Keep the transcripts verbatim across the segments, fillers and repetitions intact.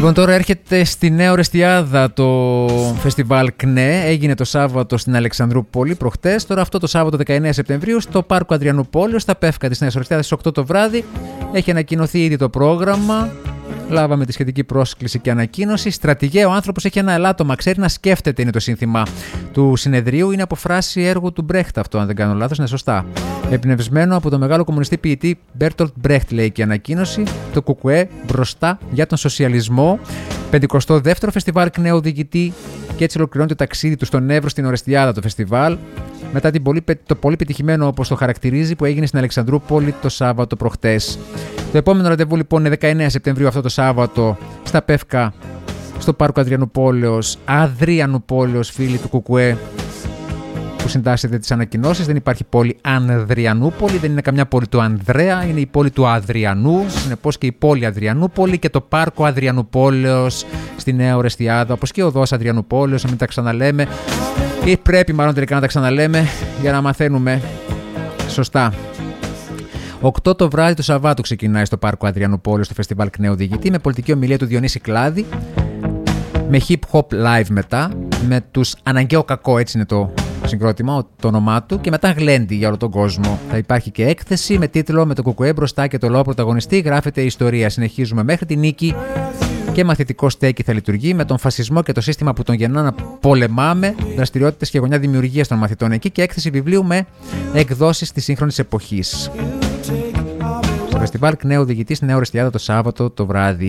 Λοιπόν, τώρα έρχεται στη Νέα Ορεστιάδα το φεστιβάλ ΚΝΕ. Έγινε το Σάββατο στην Αλεξανδρούπολη προχτές. Τώρα αυτό το Σάββατο δεκαεννέα Σεπτεμβρίου στο Πάρκο Αδριανουπόλεως, στα Πεύκα της Νέας Ορεστιάδας στις οκτώ το βράδυ. Έχει ανακοινωθεί ήδη το πρόγραμμα. Λάβαμε τη σχετική πρόσκληση και ανακοίνωση. Στρατηγέ, ο άνθρωπος έχει ένα ελάττωμα. Ξέρει να σκέφτεται, είναι το σύνθημα του συνεδρίου. Είναι από φράση έργου του Μπρέχτ αυτό, αν δεν κάνω λάθος, είναι σωστά. Εμπνευσμένο από το μεγάλο κομμουνιστή ποιητή Μπέρτολτ Μπρέχτ, λέει και η ανακοίνωση. Το ΚΚΕ μπροστά για τον σοσιαλισμό. πενηκοστό δεύτερο φεστιβάλ ΚΝΕ οδηγητή. Και έτσι ολοκληρώνει το ταξίδι του στον Εύρο στην Ορεστιάδα το φεστιβάλ. Μετά την πολύ, το πολύ πετυχημένο, όπως το χαρακτηρίζει, που έγινε στην Αλεξανδρούπολη το Σάββατο προχτές. Το επόμενο ραντεβού λοιπόν είναι δεκαεννέα Σεπτεμβρίου αυτό το Σάββατο στα Πεύκα, στο Πάρκο Αδριανουπόλεως. Αδριανουπόλεως, φίλοι του ΚΚΕ που συντάσσετε τις ανακοινώσεις. Δεν υπάρχει πόλη Ανδριανούπολη, δεν είναι καμιά πόλη του Ανδρέα, είναι η πόλη του Αδριανού. Συνεπώς και η πόλη Αδριανούπολη και το Πάρκο Αδριανουπόλεως στη Νέα Ορεστιάδα, όπως και ο οδός Αδριανουπόλεως, να μην τα ξαναλέμε. Ή πρέπει μάλλον τελικά να τα ξαναλέμε για να μαθαίνουμε σωστά. οκτώ το βράδυ του Σαββάτου ξεκινάει στο Πάρκο Αδριανουπόλεως το φεστιβάλ ΚΝΕ οδηγητή με πολιτική ομιλία του Διονύση Κλάδη, με hip hop live μετά, με τους Αναγκαίο Κακό, έτσι είναι το συγκρότημα, το όνομά του, και μετά γλέντι για όλο τον κόσμο. Θα υπάρχει και έκθεση με τίτλο «Με το ΚΚΕ μπροστά και το λαό πρωταγωνιστή γράφεται η ιστορία». Συνεχίζουμε μέχρι τη νίκη. Και μαθητικό στέκι θα λειτουργεί με τον φασισμό και το σύστημα που τον γεννά να πολεμάμε, δραστηριότητες και γωνιά δημιουργίας των μαθητών εκεί και έκθεση βιβλίου με εκδόσεις της σύγχρονης εποχής. Στο φεστιβάλ ΚΝΕ οδηγητής Νέα Ορεστιάδα το Σάββατο το βράδυ.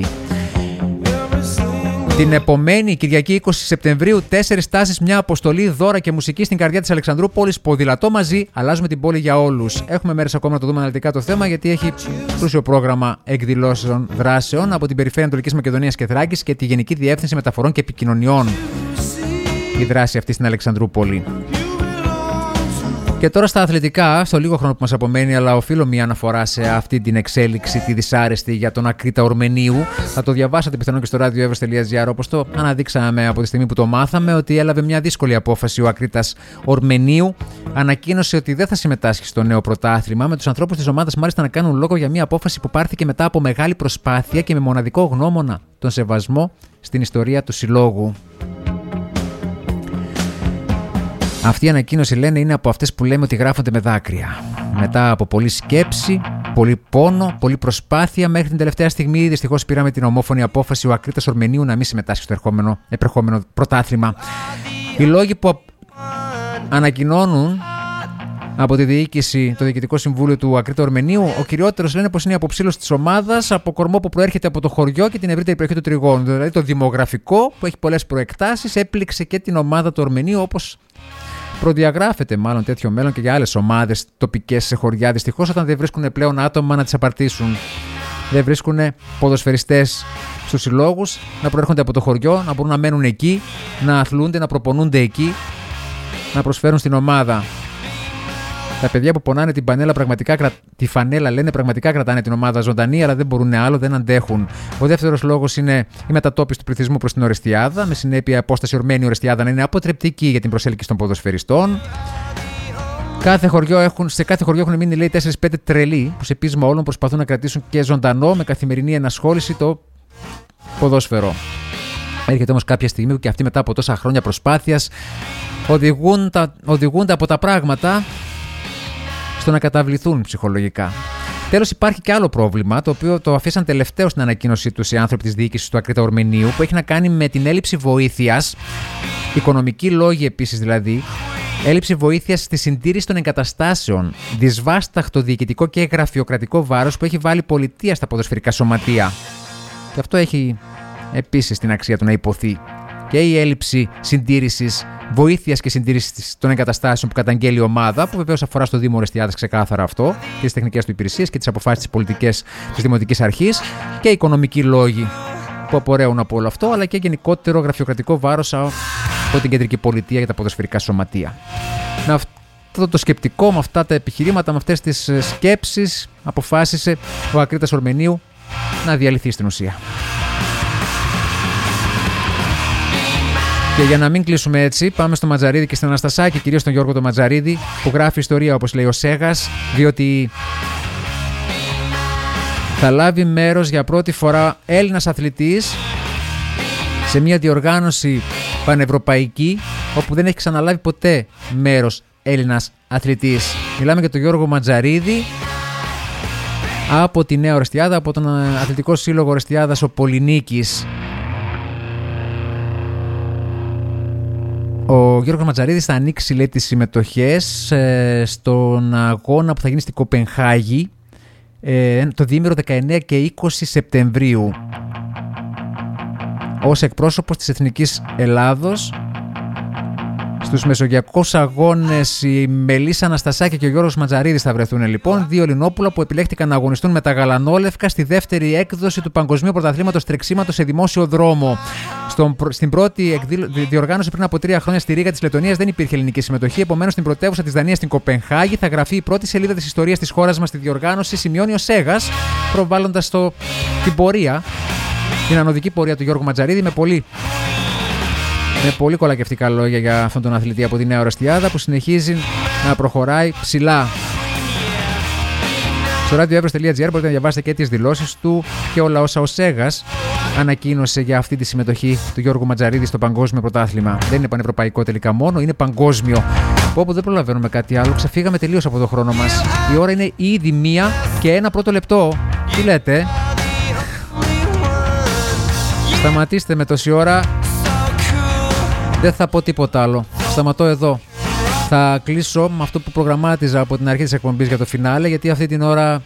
Την επομένη Κυριακή είκοσι Σεπτεμβρίου, τέσσερις τάσεις, μια αποστολή, δώρα και μουσική στην καρδιά της Αλεξανδρούπολης. Ποδηλατό μαζί, αλλάζουμε την πόλη για όλους. Έχουμε μέρες ακόμα να το δούμε αναλυτικά το θέμα, γιατί έχει πλούσιο πρόγραμμα εκδηλώσεων, δράσεων από την Περιφέρεια Ανατολικής Μακεδονίας και Θράκης και τη Γενική Διεύθυνση Μεταφορών και Επικοινωνιών. Η δράση αυτή στην Αλεξανδρούπολη. Και τώρα στα αθλητικά, στο λίγο χρόνο που μας απομένει, αλλά οφείλω μια αναφορά σε αυτή την εξέλιξη, τη δυσάρεστη για τον Ακρίτα Ορμενίου. Θα το διαβάσατε πιθανόν και στο ράδιο εύρος τελεία τζι άρ, όπως το αναδείξαμε από τη στιγμή που το μάθαμε, ότι έλαβε μια δύσκολη απόφαση ο Ακρίτας Ορμενίου. Ανακοίνωσε ότι δεν θα συμμετάσχει στο νέο πρωτάθλημα, με τους ανθρώπους της ομάδας μάλιστα να κάνουν λόγο για μια απόφαση που πάρθηκε μετά από μεγάλη προσπάθεια και με μοναδικό γνώμονα τον σεβασμό στην ιστορία του συλλόγου. Αυτή η ανακοίνωση, λένε, είναι από αυτές που λέμε ότι γράφονται με δάκρυα. Μετά από πολλή σκέψη, πολύ πόνο, πολλή προσπάθεια, μέχρι την τελευταία στιγμή δυστυχώς πήραμε την ομόφωνη απόφαση ο Ακρίτας Ορμενίου να μην συμμετάσχει στο ερχόμενο, επερχόμενο πρωτάθλημα. Οι λόγοι που ανακοινώνουν από τη διοίκηση, το Διοικητικό Συμβούλιο του Ακρίτα Ορμενίου, ο κυριότερος, λένε, πως είναι η αποψήλωση της ομάδας από κορμό που προέρχεται από το χωριό και την ευρύτερη περιοχή του Τριγώνου. Δηλαδή το δημογραφικό, που έχει πολλές προεκτάσεις, έπληξε και την ομάδα του Ορμενίου, όπως προδιαγράφεται μάλλον τέτοιο μέλλον και για άλλες ομάδες τοπικές σε χωριά. Δυστυχώς, όταν δεν βρίσκουν πλέον άτομα να τις απαρτήσουν, δεν βρίσκουν ποδοσφαιριστές στους συλλόγους να προέρχονται από το χωριό, να μπορούν να μένουν εκεί, να αθλούνται, να προπονούνται εκεί, να προσφέρουν στην ομάδα. Τα παιδιά που πονάνε την πανέλα, πραγματικά, τη φανέλα, λένε, πραγματικά κρατάνε την ομάδα ζωντανή, αλλά δεν μπορούν άλλο, δεν αντέχουν. Ο δεύτερος λόγος είναι η μετατόπιση του πληθυσμού προς την Ορεστιάδα, με συνέπεια η απόσταση Ορμένη-Ορεστιάδα να είναι αποτρεπτική για την προσέλκυση των ποδοσφαιριστών. Κάθε χωριό έχουν, σε κάθε χωριό έχουν μείνει, λέει, τέσσερα πέντε τρελοί που σε πείσμα όλων προσπαθούν να κρατήσουν και ζωντανό με καθημερινή ενασχόληση το ποδόσφαιρο. Έρχεται όμως κάποια στιγμή που και αυτοί μετά από τόσα χρόνια προσπάθειας οδηγούν τα, οδηγούνται από τα πράγματα στο να καταβληθούν ψυχολογικά. Τέλος, υπάρχει και άλλο πρόβλημα, το οποίο το αφήσαν τελευταίο στην ανακοίνωσή τους οι άνθρωποι της διοίκησης του Ακρίτα Ορμενίου, που έχει να κάνει με την έλλειψη βοήθειας, οικονομικοί λόγοι επίσης δηλαδή, έλλειψη βοήθειας στη συντήρηση των εγκαταστάσεων, δυσβάσταχτο διοικητικό και γραφειοκρατικό βάρος που έχει βάλει πολιτεία στα ποδοσφαιρικά σωματεία. Και αυτό έχει επίσης την αξία του να υποθεί. Και η έλλειψη συντήρησης, βοήθειας και συντήρησης των εγκαταστάσεων που καταγγέλει η ομάδα, που βεβαίως αφορά στο Δήμο Ορεστιάδας ξεκάθαρα αυτό, και τις τεχνικές του υπηρεσίες και τις αποφάσεις της πολιτικής της Δημοτικής Αρχής, και οικονομικοί λόγοι που απορρέουν από όλο αυτό, αλλά και γενικότερο γραφειοκρατικό βάρος από την κεντρική πολιτεία για τα ποδοσφαιρικά σωματεία. Με αυτό το σκεπτικό, με αυτά τα επιχειρήματα, με αυτές τις σκέψεις, αποφάσισε ο Ακρίτας Ορμενίου να διαλυθεί στην ουσία. Και για να μην κλείσουμε έτσι, πάμε στο Ματζαρίδη και στην Αναστασάκη, κυρίως στον Γιώργο το Ματζαρίδη, που γράφει ιστορία, όπως λέει ο Σέγας, διότι θα λάβει μέρος για πρώτη φορά Έλληνας αθλητής σε μια διοργάνωση πανευρωπαϊκή όπου δεν έχει ξαναλάβει ποτέ μέρος Έλληνας αθλητής. Μιλάμε για τον Γιώργο Ματζαρίδη από τη Νέα Ορεστιάδα, από τον Αθλητικό Σύλλογο Ορεστιάδας ο Πολυνίκης. Ο Γιώργος Ματζαρίδης θα ανοίξει, λέει, τις συμμετοχές ε, στον αγώνα που θα γίνει στην Κοπενχάγη ε, το διήμερο δεκαεννέα και είκοσι Σεπτεμβρίου ως εκπρόσωπος της Εθνικής Ελλάδος. Στους μεσογειακούς αγώνες η Μελίσσα Αναστασάκη και ο Γιώργος Ματζαρίδης θα βρεθούν λοιπόν, δύο Ελληνόπουλα που επιλέχτηκαν να αγωνιστούν με τα γαλανόλευκα στη δεύτερη έκδοση του Παγκοσμίου Πρωταθλήματος Τρεξίματος σε δημόσιο δρόμο. Στον, στην πρώτη εκδήλω, διοργάνωση πριν από τρία χρόνια στη Ρήγα της Λετωνίας δεν υπήρχε ελληνική συμμετοχή. Επομένως, στην πρωτεύουσα της Δανίας, στην Κοπενχάγη, θα γραφεί η πρώτη σελίδα της ιστορίας της χώρας μας στη διοργάνωση, σημειώνει ο Σέγας, προβάλλοντας το, την πορεία, την ανωδική πορεία του Γιώργου Ματζαρίδη με πολύ. Με πολύ κολακευτικά λόγια για αυτόν τον αθλητή από τη Νέα Ορεστιάδα που συνεχίζει να προχωράει ψηλά. Στο radio evros τελεία gr μπορείτε να διαβάσετε και τις δηλώσεις του και όλα όσα ο Σέγας ανακοίνωσε για αυτή τη συμμετοχή του Γιώργου Ματζαρίδη στο Παγκόσμιο Πρωτάθλημα. Δεν είναι πανευρωπαϊκό τελικά μόνο, είναι παγκόσμιο. Πω πω δεν προλαβαίνουμε κάτι άλλο, ξεφύγαμε τελείως από το χρόνο μας. Η ώρα είναι ήδη μία και ένα πρώτο λεπτό. Τι λέτε? Σταματήστε με τόση ώρα. Δεν θα πω τίποτα άλλο. Σταματώ εδώ. Θα κλείσω με αυτό που προγραμμάτιζα από την αρχή της εκπομπής για το φινάλε, γιατί αυτή την ώρα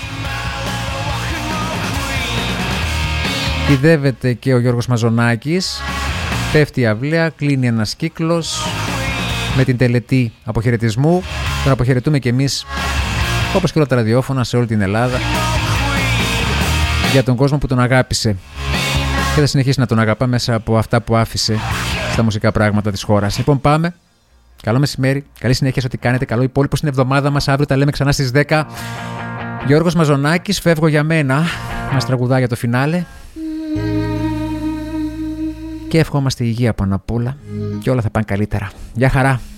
πηδεύεται και ο Γιώργος Μαζονάκης. Πέφτει η αυλαία, κλείνει ένας κύκλος με την τελετή αποχαιρετισμού. Τον αποχαιρετούμε κι εμείς, όπως και όλα τα ραδιόφωνα σε όλη την Ελλάδα, για τον κόσμο που τον αγάπησε και θα συνεχίσει να τον αγαπά μέσα από αυτά που άφησε στα μουσικά πράγματα της χώρας. Λοιπόν, πάμε. Καλό μεσημέρι, καλή συνέχεια σε ό,τι κάνετε. Καλό υπόλοιπο στην εβδομάδα μας. Αύριο τα λέμε ξανά στις δέκα. Γιώργος Μαζονάκης, φεύγω για μένα. Μας τραγουδά για το φινάλε. Και ευχόμαστε υγεία πάνω απ' όλα και όλα θα πάνε καλύτερα. Γεια χαρά.